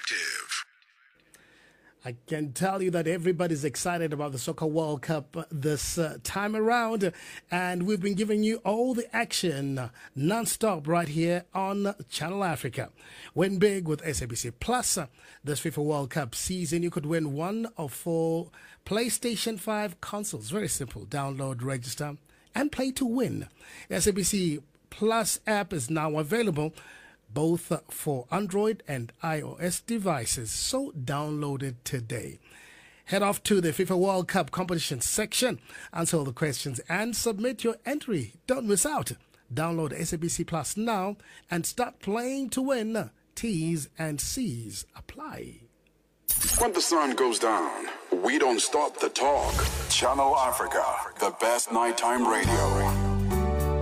Interactive. I can tell you that everybody's excited about the Soccer World Cup this time around, and we've been giving you all the action non-stop right here on Channel Africa. Win big with SABC Plus. This FIFA World Cup season, you could win one of 4 PlayStation 5 consoles. Very simple. Download, register, and play to win. SABC Plus app is now available both for Android and iOS devices, so download it today. Head off to the FIFA World Cup competition section, answer all the questions, and submit your entry. Don't miss out. Download SABC Plus now and start playing to win. T's and C's apply. When the sun goes down, we don't stop the talk. Channel Africa, the best nighttime radio.